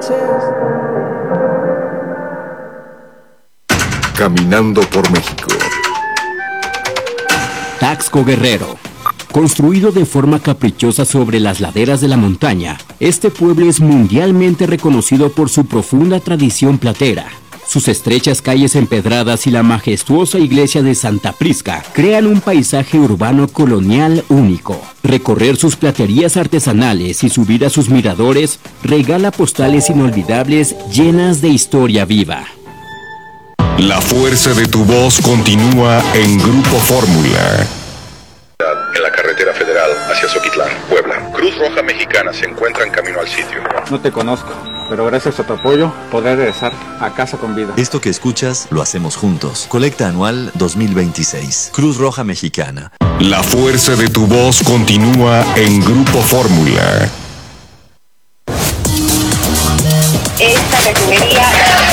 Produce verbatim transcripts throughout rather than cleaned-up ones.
Caminando por México. Taxco Guerrero. Construido de forma caprichosa sobre las laderas de la montaña, este pueblo es mundialmente reconocido por su profunda tradición platera. Sus estrechas calles empedradas y la majestuosa iglesia de Santa Prisca crean un paisaje urbano colonial único. Recorrer sus platerías artesanales y subir a sus miradores regala postales inolvidables llenas de historia viva. La fuerza de tu voz continúa en Grupo Fórmula. En la carretera federal hacia Xochitlán, Puebla. Cruz Roja Mexicana se encuentra en camino al sitio. No te conozco, pero gracias a tu apoyo podré regresar a casa con vida. Esto que escuchas lo hacemos juntos. Colecta anual dos mil veintiséis. Cruz Roja Mexicana. La fuerza de tu voz continúa en Grupo Fórmula. Esta refinería...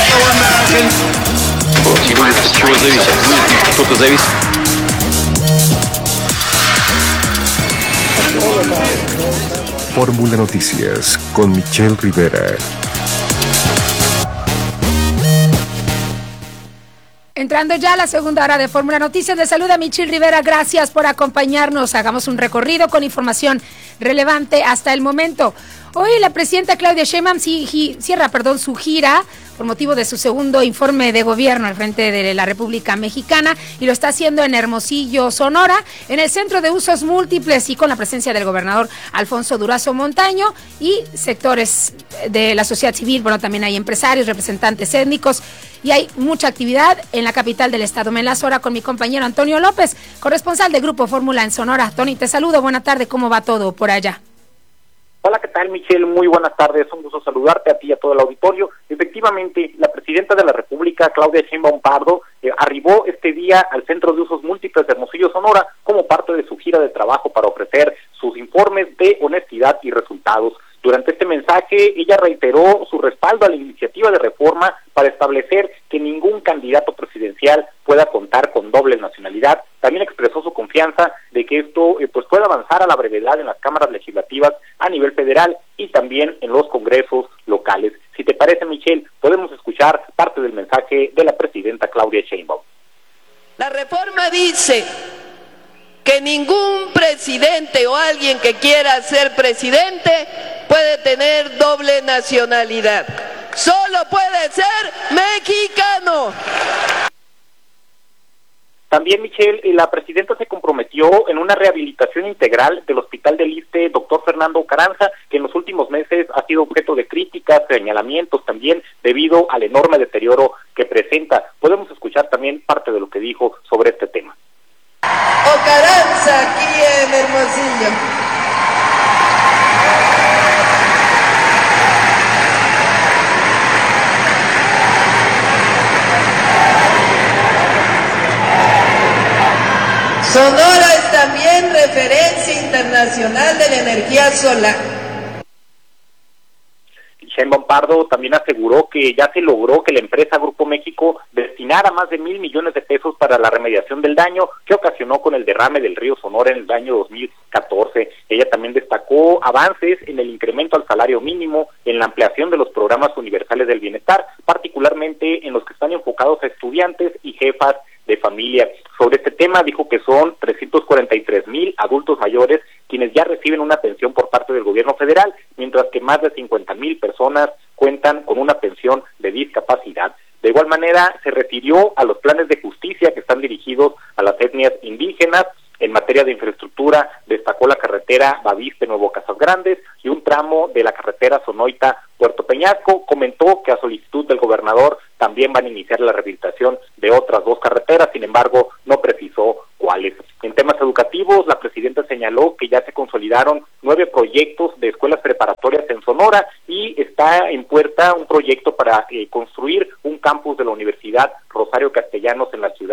Fórmula Noticias con Michelle Rivera. Entrando ya a la segunda hora de Fórmula Noticias, de salud a Michelle Rivera, gracias por acompañarnos. Hagamos un recorrido con información relevante hasta el momento. Hoy la presidenta Claudia Sheinbaum cierra perdón, su gira por motivo de su segundo informe de gobierno al frente de la República Mexicana, y lo está haciendo en Hermosillo, Sonora, en el Centro de Usos Múltiples, y con la presencia del gobernador Alfonso Durazo Montaño y sectores de la sociedad civil. Bueno, también hay empresarios, representantes étnicos, y hay mucha actividad en la capital del estado. Me enlazo ahora con mi compañero Antonio López, corresponsal de Grupo Fórmula en Sonora. Tony, te saludo, buena tarde, ¿cómo va todo por allá? Hola, ¿qué tal, Michelle? Muy buenas tardes, un gusto saludarte a ti y a todo el auditorio. Efectivamente, la presidenta de la República, Claudia Sheinbaum Pardo, eh, arribó este día al Centro de Usos Múltiples de Hermosillo, Sonora, como parte de su gira de trabajo para ofrecer sus informes de honestidad y resultados. Durante este mensaje, ella reiteró su respaldo a la iniciativa de reforma para establecer que ningún candidato presidencial pueda contar con doble nacionalidad. También expresó su confianza de que esto eh, pues pueda avanzar a la brevedad en las cámaras legislativas a nivel federal y también en los congresos locales. Si te parece, Michelle, podemos escuchar parte del mensaje de la presidenta Claudia Sheinbaum. La reforma dice que ningún presidente o alguien que quiera ser presidente puede tener doble nacionalidad. Solo puede ser mexicano. También, Michelle, la presidenta se comprometió en una rehabilitación integral del Hospital del Iste, doctor Fernando Carranza, que en los últimos meses ha sido objeto de críticas, señalamientos también, debido al enorme deterioro que presenta. Podemos escuchar también parte de lo que dijo sobre este tema. O Carranza, aquí en Hermosillo. Sonora es también referencia internacional de la energía solar. Sheinbaum Pardo también aseguró que ya se logró que la empresa Grupo México destinara más de mil millones de pesos para la remediación del daño que ocasionó con el derrame del río Sonora en el año dos mil catorce. Ella también destacó avances en el incremento al salario mínimo, en la ampliación de los programas universales del bienestar, particularmente en los que están enfocados a estudiantes y jefas de familia. Sobre este tema dijo que son trescientos cuarenta y tres mil adultos mayores quienes ya reciben una pensión por parte del gobierno federal, mientras que más de cincuenta mil personas cuentan con una pensión de discapacidad. De igual manera, se refirió a los planes de justicia que están dirigidos a las etnias indígenas. En materia de infraestructura, destacó la carretera Bavispe-Nuevo Casas Grandes y un tramo de la carretera Sonoita-Puerto Peñasco. Comentó que a solicitud del gobernador también van a iniciar la rehabilitación de otras dos carreteras, sin embargo, no precisó cuáles. En temas educativos, la presidenta señaló que ya se consolidaron nueve proyectos de escuelas preparatorias en Sonora y está en puerta un proyecto para eh, construir un campus de la Universidad Rosario Castellanos en la ciudad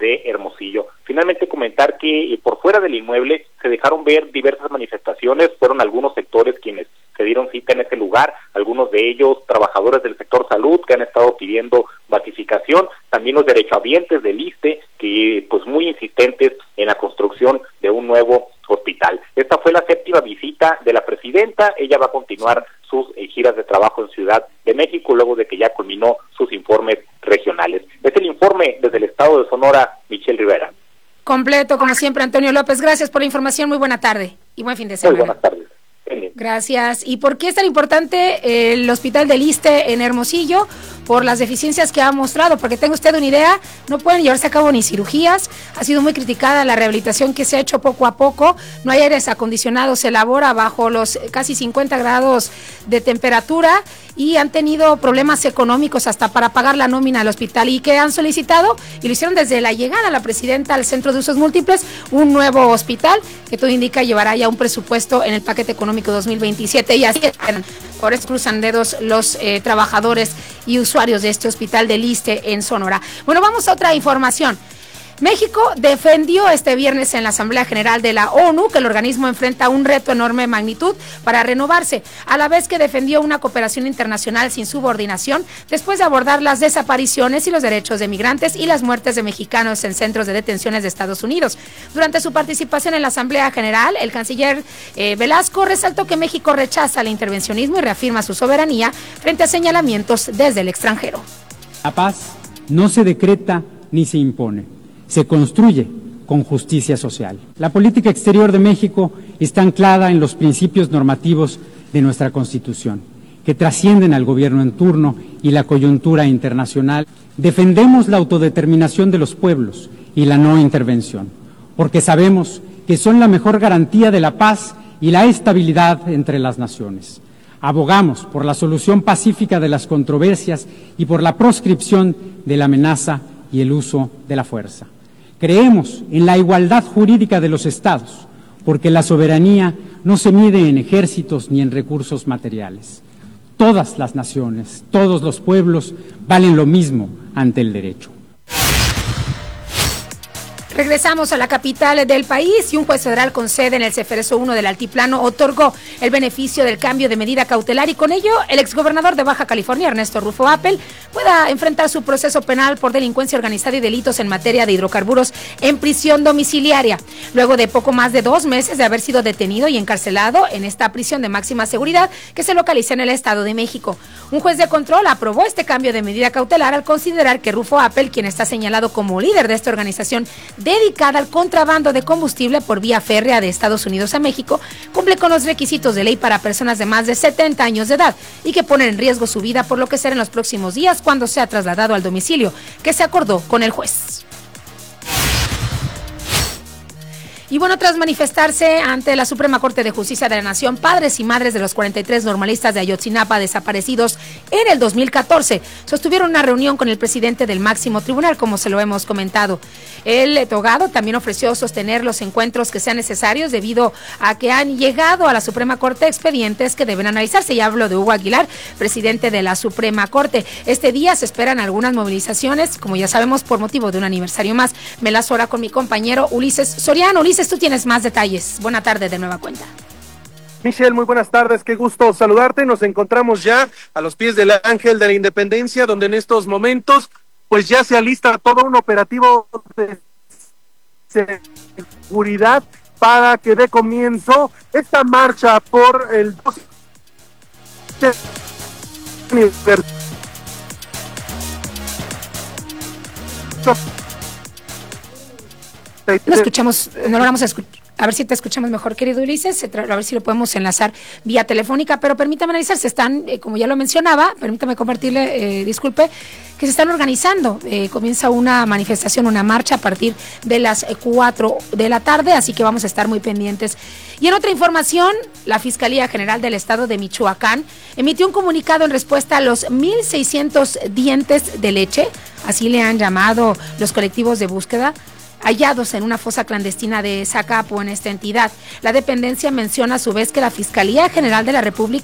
de Hermosillo. Finalmente comentar que eh, por fuera del inmueble se dejaron ver diversas manifestaciones, fueron algunos sectores quienes se dieron cita en ese lugar, algunos de ellos trabajadores del sector salud que han estado pidiendo batificación, también los derechohabientes del ISSSTE que pues muy insistentes en la construcción de un nuevo hospital. Esta fue la séptima visita de la presidenta, ella va a continuar sus eh, giras de trabajo en Ciudad de México luego de que ya culminó sus informes regionales. Es el informe desde el estado de Sonora, Michelle Rivera. Completo, como siempre, Antonio López, gracias por la información, muy buena tarde y buen fin de semana. Muy buenas tardes. Gracias. ¿Y por qué es tan importante el hospital del ISSSTE en Hermosillo? Por las deficiencias que ha mostrado, porque tenga usted una idea, no pueden llevarse a cabo ni cirugías, ha sido muy criticada la rehabilitación que se ha hecho poco a poco, no hay aires acondicionados, se elabora bajo los casi cincuenta grados de temperatura y han tenido problemas económicos hasta para pagar la nómina al hospital. ¿Y qué han solicitado? Y lo hicieron desde la llegada de la presidenta al Centro de Usos Múltiples, un nuevo hospital que todo indica llevará ya un presupuesto en el paquete económico dos mil veintisiete y así esperan. Por eso cruzan dedos los eh, trabajadores y usuarios de este hospital del ISSSTE en Sonora. Bueno, vamos a otra información. México defendió este viernes en la Asamblea General de la ONU que el organismo enfrenta un reto enorme de magnitud para renovarse, a la vez que defendió una cooperación internacional sin subordinación después de abordar las desapariciones y los derechos de migrantes y las muertes de mexicanos en centros de detenciones de Estados Unidos. Durante su participación en la Asamblea General, el canciller eh, Velasco resaltó que México rechaza el intervencionismo y reafirma su soberanía frente a señalamientos desde el extranjero. La paz no se decreta ni se impone. Se construye con justicia social. La política exterior de México está anclada en los principios normativos de nuestra Constitución, que trascienden al gobierno en turno y la coyuntura internacional. Defendemos la autodeterminación de los pueblos y la no intervención, porque sabemos que son la mejor garantía de la paz y la estabilidad entre las naciones. Abogamos por la solución pacífica de las controversias y por la proscripción de la amenaza y el uso de la fuerza. Creemos en la igualdad jurídica de los estados, porque la soberanía no se mide en ejércitos ni en recursos materiales. Todas las naciones, todos los pueblos valen lo mismo ante el derecho. Regresamos a la capital del país y un juez federal con sede en el Ceferezo uno del Altiplano otorgó el beneficio del cambio de medida cautelar y con ello el exgobernador de Baja California, Ernesto Rufo Appel, pueda enfrentar su proceso penal por delincuencia organizada y delitos en materia de hidrocarburos en prisión domiciliaria. Luego de poco más de dos meses de haber sido detenido y encarcelado en esta prisión de máxima seguridad que se localiza en el Estado de México. Un juez de control aprobó este cambio de medida cautelar al considerar que Rufo Appel, quien está señalado como líder de esta organización dedicada al contrabando de combustible por vía férrea de Estados Unidos a México, cumple con los requisitos de ley para personas de más de setenta años de edad y que ponen en riesgo su vida, por lo que será en los próximos días cuando sea trasladado al domicilio que se acordó con el juez. Y bueno, tras manifestarse ante la Suprema Corte de Justicia de la Nación, padres y madres de los cuarenta y tres normalistas de Ayotzinapa desaparecidos en el dos mil catorce sostuvieron una reunión con el presidente del máximo tribunal, como se lo hemos comentado. El togado también ofreció sostener los encuentros que sean necesarios debido a que han llegado a la Suprema Corte expedientes que deben analizarse. Ya hablo de Hugo Aguilar, presidente de la Suprema Corte. Este día se esperan algunas movilizaciones, como ya sabemos, por motivo de un aniversario más. Me las hora con mi compañero Ulises Soriano. Ulises, tú tienes más detalles. Buena tarde de nueva cuenta. Michelle, muy buenas tardes, qué gusto saludarte. Nos encontramos ya a los pies del Ángel de la Independencia, donde en estos momentos pues ya se alista todo un operativo de seguridad para que dé comienzo esta marcha por el No escuchamos, no logramos escuchar. A ver si te escuchamos mejor, querido Ulises, a ver si lo podemos enlazar vía telefónica, pero permítame analizar, se están, eh, como ya lo mencionaba, permítame compartirle, eh, disculpe, que se están organizando, eh, comienza una manifestación, una marcha a partir de las cuatro de la tarde, así que vamos a estar muy pendientes. Y en otra información, la Fiscalía General del Estado de Michoacán emitió un comunicado en respuesta a los mil seiscientos dientes de leche, así le han llamado los colectivos de búsqueda, hallados en una fosa clandestina de Zacapo en esta entidad. La dependencia menciona a su vez que la Fiscalía General de la República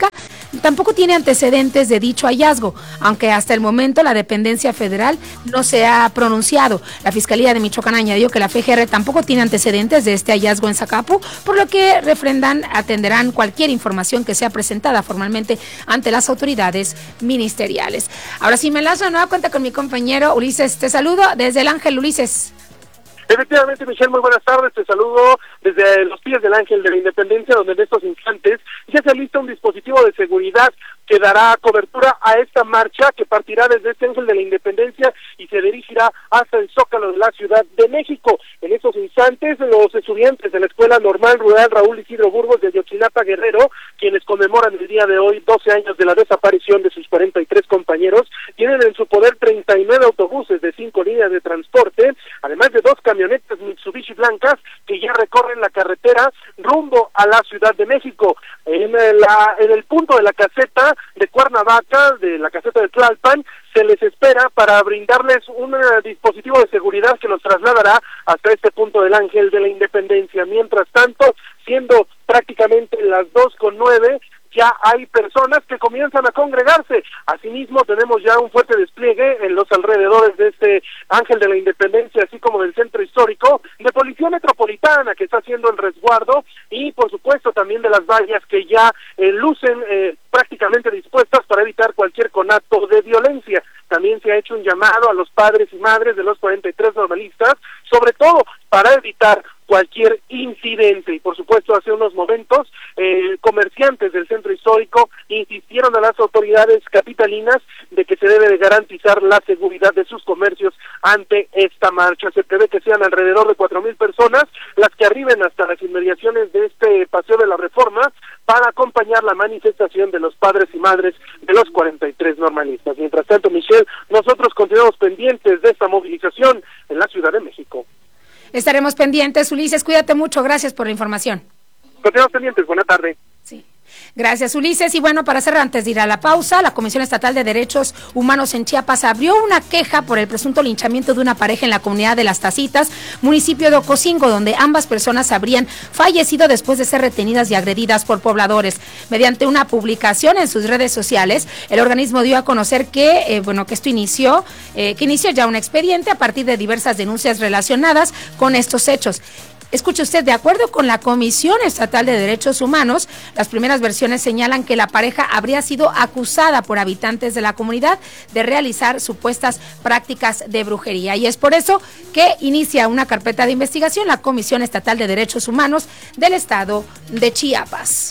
tampoco tiene antecedentes de dicho hallazgo, aunque hasta el momento la dependencia federal no se ha pronunciado. La Fiscalía de Michoacán añadió que la F G R tampoco tiene antecedentes de este hallazgo en Zacapu, por lo que refrendan, atenderán cualquier información que sea presentada formalmente ante las autoridades ministeriales. Ahora sí me enlazo de nueva cuenta con mi compañero Ulises. Te saludo desde el Ángel, Ulises. Efectivamente, Michelle, muy buenas tardes. Te saludo desde los pies del Ángel de la Independencia, donde en estos instantes ya se alista un dispositivo de seguridad que dará cobertura a esta marcha que partirá desde este Ángel de la Independencia y se dirigirá hasta el Zócalo de la Ciudad de México. En estos instantes, los estudiantes de la Escuela Normal Rural Raúl Isidro Burgos de Ayotzinapa, Guerrero, quienes conmemoran el día de hoy doce años de la desaparición de sus cuarenta y tres compañeros, tienen en su poder treinta y nueve autobuses de cinco líneas de transporte, además de dos camionetas Mitsubishi blancas que ya recorren la carretera rumbo a la Ciudad de México. En, la, en el punto de la caseta de Cuernavaca, de la caseta de Tlalpan, se les espera para brindarles un uh, dispositivo de seguridad que los trasladará hasta este punto del Ángel de la Independencia. Mientras tanto, siendo prácticamente las dos con nueve, ya hay personas que comienzan a congregarse. Asimismo, tenemos ya un fuerte despliegue en los alrededores de este Ángel de la Independencia, así como del centro histórico, de Policía Metropolitana, que está haciendo el resguardo, y por supuesto también de las vallas que ya eh, lucen eh, prácticamente dispuestas para evitar cualquier conato de violencia. También se ha hecho un llamado a los padres y madres de los cuarenta y tres normalistas, sobre todo para evitar cualquier incidente. Y por supuesto, hace unos momentos, eh, comerciantes del centro histórico insistieron a las autoridades capitalinas de que se debe de garantizar la seguridad de sus comercios ante esta marcha. Se prevé que sean alrededor de cuatro mil personas las que arriben hasta las inmediaciones de este Paseo de la Reforma para acompañar la manifestación de los padres y madres de los cuarenta y tres normalistas. Mientras tanto, Michelle, nosotros continuamos pendientes de esta movilización en la Ciudad de México. Estaremos pendientes, Ulises, cuídate mucho, gracias por la información. Continuamos pendientes, buena tarde. Sí. Gracias, Ulises. Y bueno, para cerrar, antes de ir a la pausa, la Comisión Estatal de Derechos Humanos en Chiapas abrió una queja por el presunto linchamiento de una pareja en la comunidad de Las Tacitas, municipio de Ocosingo, donde ambas personas habrían fallecido después de ser retenidas y agredidas por pobladores. Mediante una publicación en sus redes sociales, el organismo dio a conocer que, eh, bueno, que esto inició, eh, que inició ya un expediente a partir de diversas denuncias relacionadas con estos hechos. Escuche usted, de acuerdo con la Comisión Estatal de Derechos Humanos, las primeras versiones señalan que la pareja habría sido acusada por habitantes de la comunidad de realizar supuestas prácticas de brujería. Y es por eso que inicia una carpeta de investigación la Comisión Estatal de Derechos Humanos del Estado de Chiapas.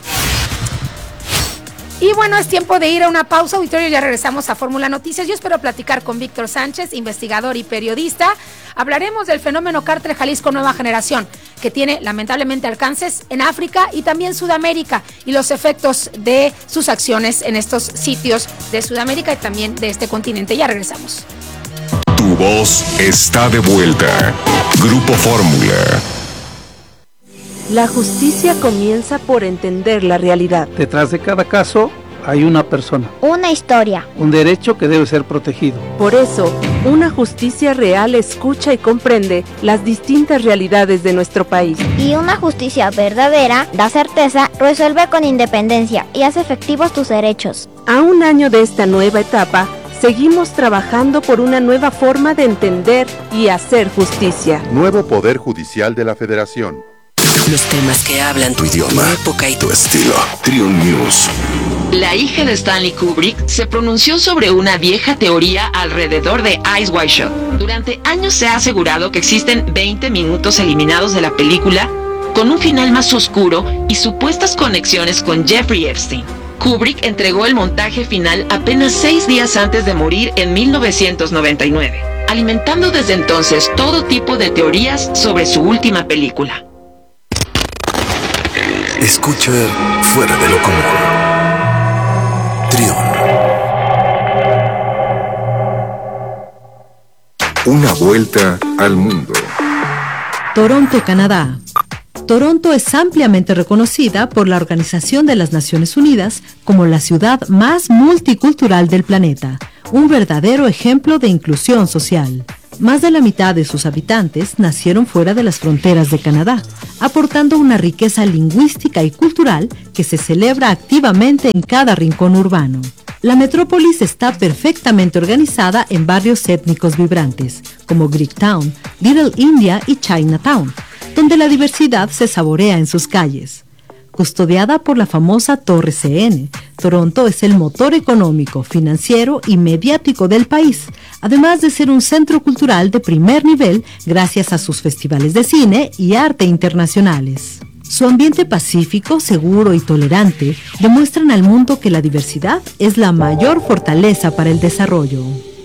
Y bueno, es tiempo de ir a una pausa, auditorio, ya regresamos a Fórmula Noticias. Yo espero platicar con Víctor Sánchez, investigador y periodista. Hablaremos del fenómeno Cártel Jalisco Nueva Generación, que tiene lamentablemente alcances en África y también Sudamérica, y los efectos de sus acciones en estos sitios de Sudamérica y también de este continente. Ya regresamos. Tu voz está de vuelta. Grupo Fórmula. La justicia comienza por entender la realidad. Detrás de cada caso hay una persona. Una historia. Un derecho que debe ser protegido. Por eso, una justicia real escucha y comprende las distintas realidades de nuestro país. Y una justicia verdadera da certeza, resuelve con independencia y hace efectivos tus derechos. A un año de esta nueva etapa, seguimos trabajando por una nueva forma de entender y hacer justicia. Nuevo Poder Judicial de la Federación. Los temas que hablan tu idioma, tu época y tu estilo. Trion News. La hija de Stanley Kubrick se pronunció sobre una vieja teoría alrededor de Eyes Wide Shut. Durante años se ha asegurado que existen veinte minutos eliminados de la película con un final más oscuro y supuestas conexiones con Jeffrey Epstein. Kubrick entregó el montaje final apenas seis días antes de morir en mil novecientos noventa y nueve, alimentando desde entonces todo tipo de teorías sobre su última película. Escucha Fuera de lo Común. Trion. Una vuelta al mundo. Toronto, Canadá. Toronto es ampliamente reconocida por la Organización de las Naciones Unidas como la ciudad más multicultural del planeta, un verdadero ejemplo de inclusión social. Más de la mitad de sus habitantes nacieron fuera de las fronteras de Canadá, aportando una riqueza lingüística y cultural que se celebra activamente en cada rincón urbano. La metrópolis está perfectamente organizada en barrios étnicos vibrantes, como Greektown, Little India y Chinatown, donde la diversidad se saborea en sus calles. Custodiada por la famosa Torre C N, Toronto es el motor económico, financiero y mediático del país, además de ser un centro cultural de primer nivel gracias a sus festivales de cine y arte internacionales. Su ambiente pacífico, seguro y tolerante demuestran al mundo que la diversidad es la mayor fortaleza para el desarrollo.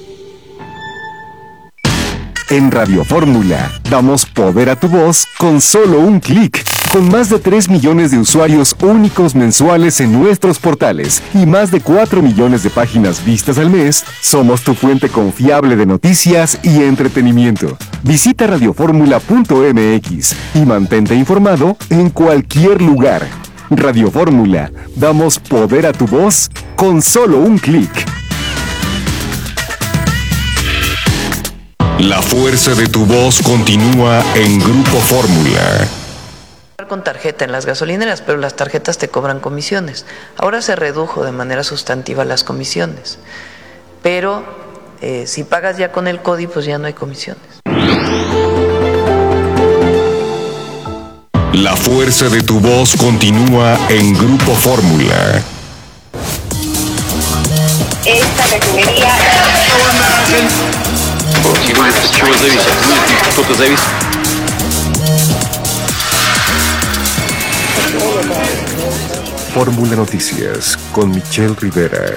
En Radio Fórmula, damos poder a tu voz con solo un clic. Con más de tres millones de usuarios únicos mensuales en nuestros portales y más de cuatro millones de páginas vistas al mes, somos tu fuente confiable de noticias y entretenimiento. Visita radioformula punto m x y mantente informado en cualquier lugar. Radio Fórmula, damos poder a tu voz con solo un clic. La fuerza de tu voz continúa en Grupo Fórmula. Con tarjeta en las gasolineras, pero las tarjetas te cobran comisiones. Ahora se redujo de manera sustantiva las comisiones, pero eh, si pagas ya con el C O D I, pues ya no hay comisiones. La fuerza de tu voz continúa en Grupo Fórmula. Esta refinería... Fórmula Noticias con Michelle Rivera.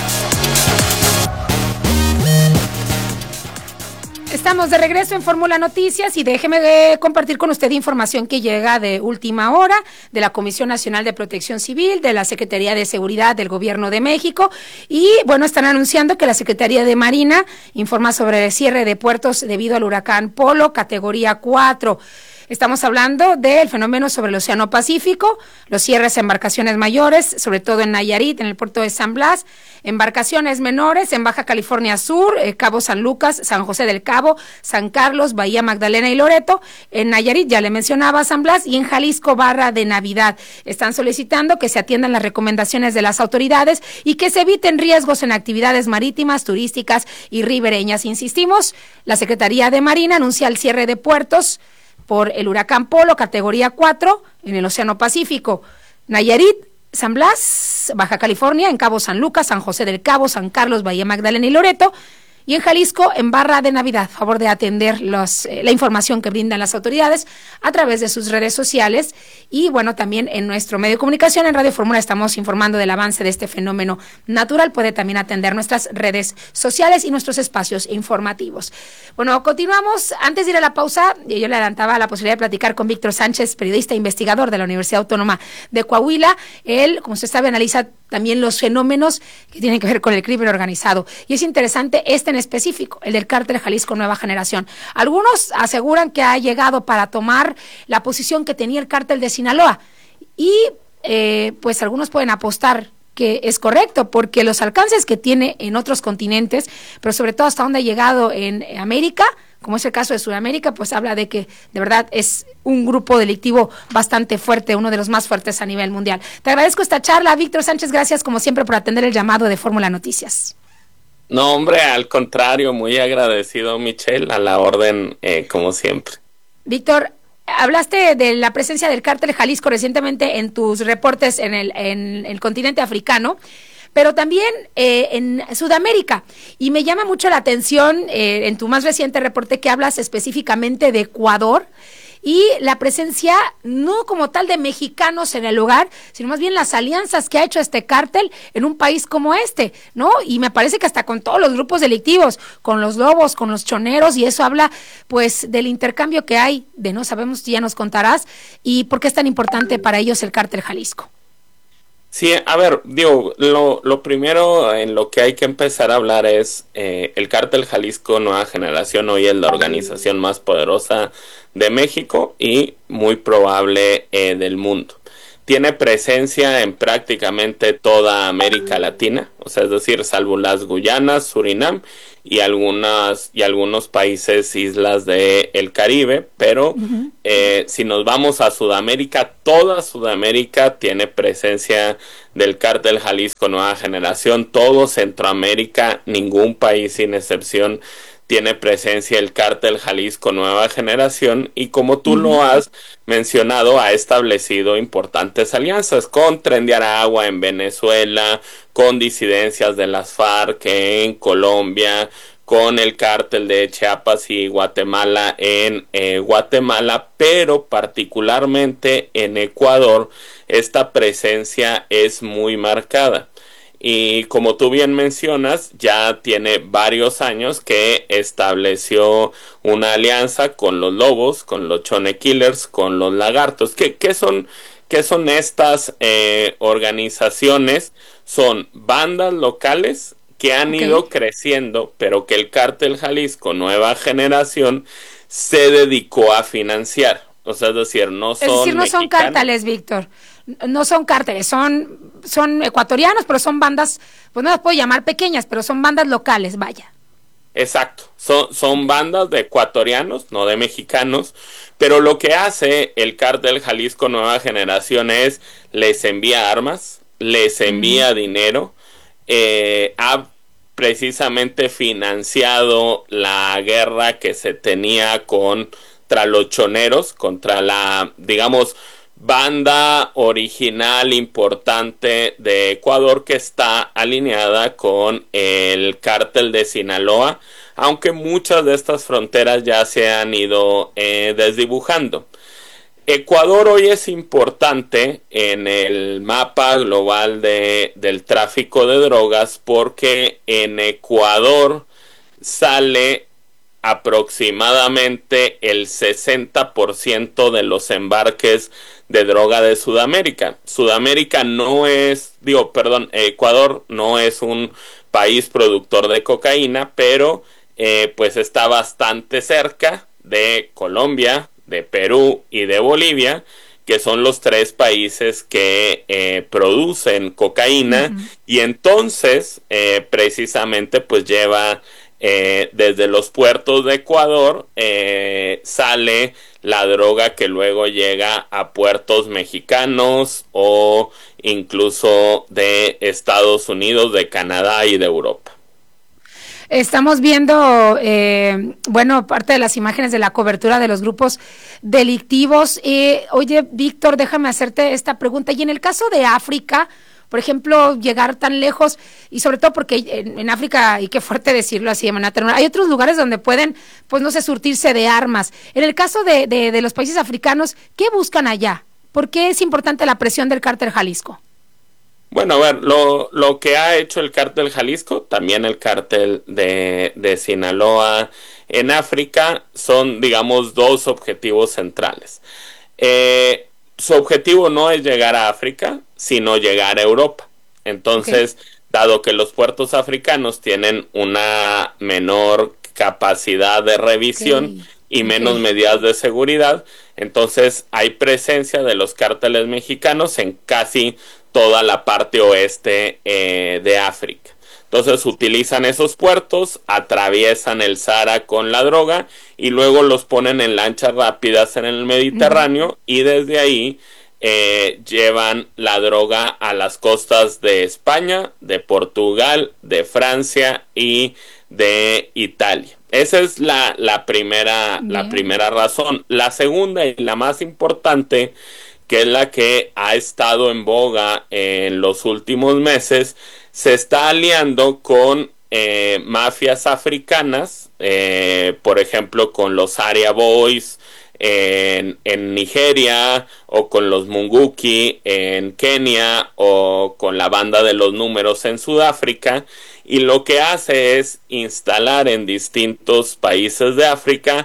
Estamos de regreso en Fórmula Noticias y déjeme eh, compartir con usted información que llega de última hora de la Comisión Nacional de Protección Civil, de la Secretaría de Seguridad del Gobierno de México y, bueno, están anunciando que la Secretaría de Marina informa sobre el cierre de puertos debido al huracán Polo, categoría cuatro. Estamos hablando del fenómeno sobre el Océano Pacífico, los cierres a embarcaciones mayores, sobre todo en Nayarit, en el puerto de San Blas, embarcaciones menores en Baja California Sur, eh, Cabo San Lucas, San José del Cabo, San Carlos, Bahía Magdalena y Loreto, en Nayarit, ya le mencionaba San Blas, y en Jalisco, Barra de Navidad. Están solicitando que se atiendan las recomendaciones de las autoridades y que se eviten riesgos en actividades marítimas, turísticas y ribereñas. Insistimos, la Secretaría de Marina anuncia el cierre de puertos por el huracán Polo, categoría cuatro, en el Océano Pacífico. Nayarit, San Blas, Baja California, en Cabo San Lucas, San José del Cabo, San Carlos, Bahía Magdalena y Loreto, y en Jalisco, en Barra de Navidad. Favor de atender los, eh, la información que brindan las autoridades a través de sus redes sociales y, bueno, también en nuestro medio de comunicación, en Radio Fórmula, estamos informando del avance de este fenómeno natural. Puede también atender nuestras redes sociales y nuestros espacios informativos. Bueno, continuamos. Antes de ir a la pausa, yo le adelantaba la posibilidad de platicar con Víctor Sánchez, periodista e investigador de la Universidad Autónoma de Coahuila. Él, como usted sabe, analiza también los fenómenos que tienen que ver con el crimen organizado. Y es interesante este en específico, el del cártel Jalisco Nueva Generación. Algunos aseguran que ha llegado para tomar la posición que tenía el cártel de Sinaloa. Y eh, pues algunos pueden apostar que es correcto, porque los alcances que tiene en otros continentes, pero sobre todo hasta donde ha llegado en América, como es el caso de Sudamérica, pues habla de que de verdad es un grupo delictivo bastante fuerte, uno de los más fuertes a nivel mundial. Te agradezco esta charla, Víctor Sánchez, gracias como siempre por atender el llamado de Fórmula Noticias. No, hombre, al contrario, muy agradecido, Michelle, a la orden, eh, como siempre. Víctor, hablaste de la presencia del cártel Jalisco recientemente en tus reportes en el, en el continente africano, pero también eh, en Sudamérica. Y me llama mucho la atención eh, en tu más reciente reporte que hablas específicamente de Ecuador y la presencia no como tal de mexicanos en el lugar, sino más bien las alianzas que ha hecho este cártel en un país como este, ¿no? Y me parece que hasta con todos los grupos delictivos, con los lobos, con los choneros, y eso habla pues del intercambio que hay, de no sabemos, ya nos contarás, y por qué es tan importante para ellos el cártel Jalisco. Sí, a ver, digo, lo, lo primero en lo que hay que empezar a hablar es eh, el cártel Jalisco Nueva Generación hoy es la organización más poderosa de México y muy probable eh, del mundo. tiene presencia en prácticamente toda América Latina, o sea, es decir, salvo las Guyanas, Surinam y algunas y algunos países, islas de el Caribe, pero uh-huh. eh, si nos vamos a Sudamérica, toda Sudamérica tiene presencia del Cártel Jalisco Nueva Generación, todo Centroamérica, ningún país sin excepción tiene presencia el Cártel Jalisco Nueva Generación, y como tú uh-huh. lo has mencionado, ha establecido importantes alianzas con Tren de Aragua en Venezuela, con disidencias de las FARC en Colombia, con el Cártel de Chiapas y Guatemala en eh, Guatemala, pero particularmente en Ecuador esta presencia es muy marcada. Y como tú bien mencionas, ya tiene varios años que estableció una alianza con los lobos, con los Chone Killers, con los lagartos. ¿Qué, qué son, qué son estas eh, organizaciones? Son bandas locales que han okay. ido creciendo, pero que el Cártel Jalisco Nueva Generación se dedicó a financiar. O sea, es decir, no son Es decir, no mexicanos. son cárteles, Víctor. No son cárteles, son, son ecuatorianos, pero son bandas, pues no las puedo llamar pequeñas, pero son bandas locales, vaya. Exacto, son, son bandas de ecuatorianos, no de mexicanos, pero lo que hace el Cártel Jalisco Nueva Generación es les envía armas, les envía mm. dinero, eh, ha precisamente financiado la guerra que se tenía contra los choneros, contra la, digamos, banda original importante de Ecuador que está alineada con el Cártel de Sinaloa, aunque muchas de estas fronteras ya se han ido eh, desdibujando. Ecuador hoy es importante en el mapa global de, del tráfico de drogas porque en Ecuador sale aproximadamente el sesenta por ciento de los embarques de droga de Sudamérica. Sudamérica no es, digo, perdón, Ecuador no es un país productor de cocaína, pero eh, pues está bastante cerca de Colombia, de Perú y de Bolivia, que son los tres países que eh, producen cocaína, uh-huh. y entonces eh, precisamente pues lleva Eh, desde los puertos de Ecuador eh, sale la droga que luego llega a puertos mexicanos o incluso de Estados Unidos, de Canadá y de Europa. Estamos viendo, eh, bueno, parte de las imágenes de la cobertura de los grupos delictivos. Eh, oye, Víctor, déjame hacerte esta pregunta. Y en el caso de África, por ejemplo, llegar tan lejos, y sobre todo porque en, en África, y qué fuerte decirlo así de manera terrenal, hay otros lugares donde pueden, pues no sé, surtirse de armas. En el caso de, de, de los países africanos, ¿qué buscan allá? ¿Por qué es importante la presión del Cártel Jalisco? Bueno, a ver, lo, lo que ha hecho el Cártel Jalisco, también el Cártel de, de Sinaloa en África, son, digamos, dos objetivos centrales. Eh... Su objetivo no es llegar a África, sino llegar a Europa. Entonces, okay. dado que los puertos africanos tienen una menor capacidad de revisión okay. y menos okay. medidas de seguridad, entonces hay presencia de los cárteles mexicanos en casi toda la parte oeste eh, de África. Entonces utilizan esos puertos, atraviesan el Sahara con la droga y luego los ponen en lanchas rápidas en el Mediterráneo, uh-huh. y desde ahí eh, llevan la droga a las costas de España, de Portugal, de Francia y de Italia. Esa es la, la, primera, la primera razón. La segunda y la más importante, que es la que ha estado en boga en los últimos meses, se está aliando con eh, mafias africanas, eh, por ejemplo con los Area Boys en, en Nigeria, o con los Munguki en Kenia, o con la banda de los Números en Sudáfrica, y lo que hace es instalar en distintos países de África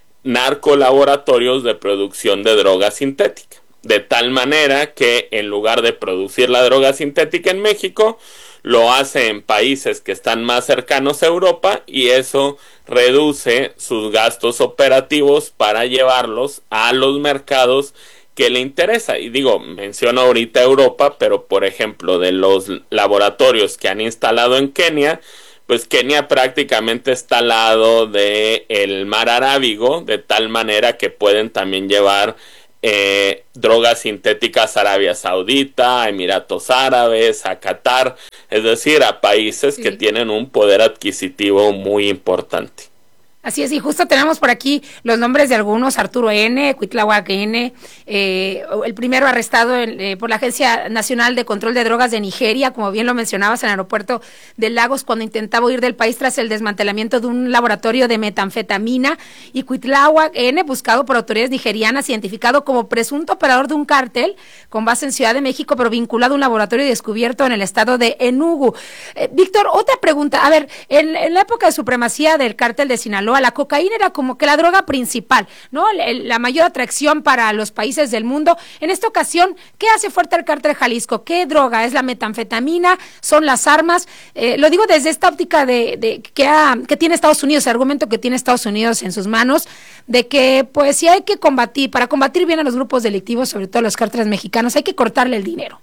narcolaboratorios de producción de droga sintética, de tal manera que en lugar de producir la droga sintética en México, lo hace en países que están más cercanos a Europa, y eso reduce sus gastos operativos para llevarlos a los mercados que le interesa. Y digo, menciono ahorita Europa, pero por ejemplo, de los laboratorios que han instalado en Kenia, pues Kenia prácticamente está al lado de el mar Arábigo, de tal manera que pueden también llevar eh, drogas sintéticas a Arabia Saudita, a Emiratos Árabes, a Qatar, es decir, a países sí. que tienen un poder adquisitivo muy importante. Así es, y justo tenemos por aquí los nombres de algunos: Arturo N., Cuitláhuac N., eh, el primero arrestado en, eh, por la Agencia Nacional de Control de Drogas de Nigeria, como bien lo mencionabas, en el aeropuerto de Lagos, cuando intentaba huir del país tras el desmantelamiento de un laboratorio de metanfetamina, y Cuitláhuac N., buscado por autoridades nigerianas, identificado como presunto operador de un cártel con base en Ciudad de México, pero vinculado a un laboratorio descubierto en el estado de Enugu. Eh, Víctor, otra pregunta, a ver, en, en la época de supremacía del cártel de Sinaloa, la cocaína era como que la droga principal, ¿no? La, la mayor atracción para los países del mundo. En esta ocasión, ¿qué hace fuerte el cártel Jalisco? ¿Qué droga? ¿Es la metanfetamina? ¿Son las armas? Eh, lo digo desde esta óptica de, de que, ha, que tiene Estados Unidos, el argumento que tiene Estados Unidos en sus manos, de que pues si hay que combatir, para combatir bien a los grupos delictivos, sobre todo los cárteles mexicanos, hay que cortarle el dinero.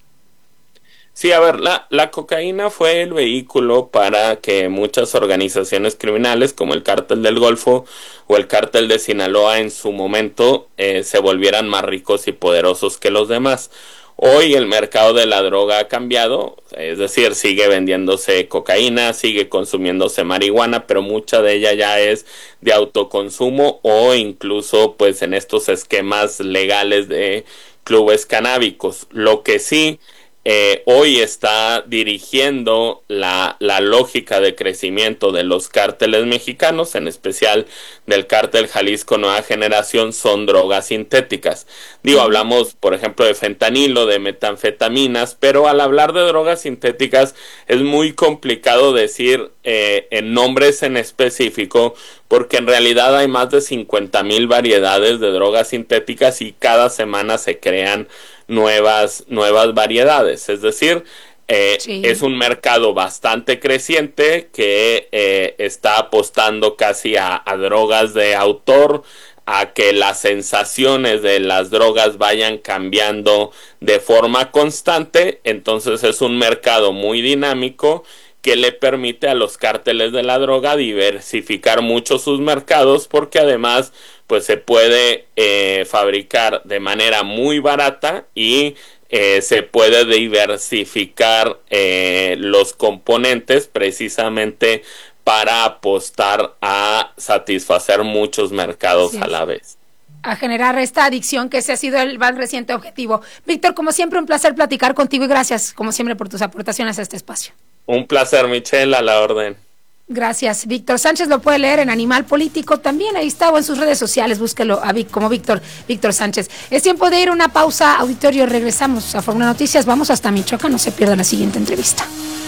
Sí, a ver, la, la cocaína fue el vehículo para que muchas organizaciones criminales como el Cártel del Golfo o el Cártel de Sinaloa en su momento eh, se volvieran más ricos y poderosos que los demás. Hoy el mercado de la droga ha cambiado, es decir, sigue vendiéndose cocaína, sigue consumiéndose marihuana, pero mucha de ella ya es de autoconsumo o incluso pues en estos esquemas legales de clubes canábicos. Lo que sí Eh, hoy está dirigiendo la, la lógica de crecimiento de los cárteles mexicanos, en especial del cártel Jalisco Nueva Generación, son drogas sintéticas. Digo, hablamos por ejemplo de fentanilo, de metanfetaminas, pero al hablar de drogas sintéticas es muy complicado decir eh, en nombres en específico, porque en realidad hay más de cincuenta mil variedades de drogas sintéticas y cada semana se crean nuevas nuevas variedades, es decir, eh, sí. es un mercado bastante creciente que eh, está apostando casi a, a drogas de autor, a que las sensaciones de las drogas vayan cambiando de forma constante. Entonces es un mercado muy dinámico que le permite a los cárteles de la droga diversificar mucho sus mercados, porque además pues se puede eh, fabricar de manera muy barata y eh, se puede diversificar eh, los componentes precisamente para apostar a satisfacer muchos mercados sí. a la vez. A generar esta adicción, que ese ha sido el más reciente objetivo. Víctor, como siempre, un placer platicar contigo y gracias, como siempre, por tus aportaciones a este espacio. Un placer, Michelle, a la orden. Gracias. Víctor Sánchez lo puede leer en Animal Político, también ahí está, o en sus redes sociales, búsquelo a Vic, como Víctor, Víctor Sánchez. Es tiempo de ir a una pausa, auditorio, regresamos a Fórmula Noticias, vamos hasta Michoacán, no se pierda la siguiente entrevista.